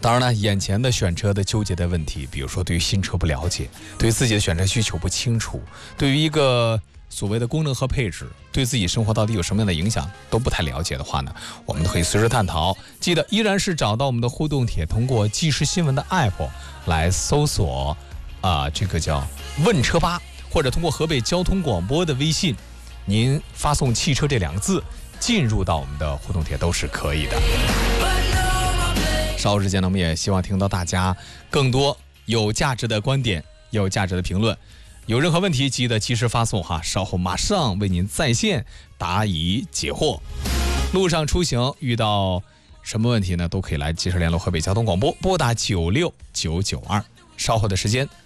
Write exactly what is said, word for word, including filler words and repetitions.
当然了，眼前的选车的纠结的问题，比如说对于新车不了解，对自己的选车需求不清楚，对于一个所谓的功能和配置，对自己生活到底有什么样的影响都不太了解的话呢，我们都可以随时探讨。记得依然是找到我们的互动帖，通过即时新闻的 app 来搜索啊、呃，这个叫问车吧，或者通过河北交通广播的微信，您发送汽车这两个字进入到我们的互动帖都是可以的。稍后之间呢，我们也希望听到大家更多有价值的观点，有价值的评论。有任何问题记得及时发送哈，稍后马上为您在线答疑解惑。路上出行遇到什么问题呢，都可以来及时联络河北交通广播，拨打九六九九二。稍后的时间